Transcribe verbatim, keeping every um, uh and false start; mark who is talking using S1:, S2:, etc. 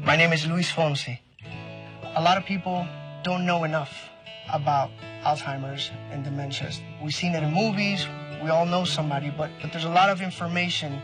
S1: My name is Luis Fonsi. A lot of people don't know enough about Alzheimer's and dementias. We've seen it in movies, we all know somebody, but, but there's a lot of information